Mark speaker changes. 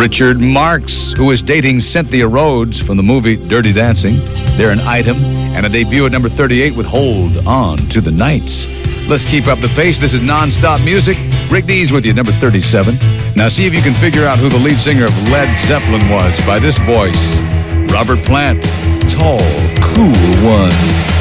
Speaker 1: Richard Marx, who is dating Cynthia Rhodes from the movie Dirty Dancing. They're an item and a debut at number 38 with Hold On to the Nights. Let's keep up the pace. This is non-stop music. Rick Dees with you, number 37. Now see if you can figure out who the lead singer of Led Zeppelin was by this voice. Robert Plant, Tall, Cool One.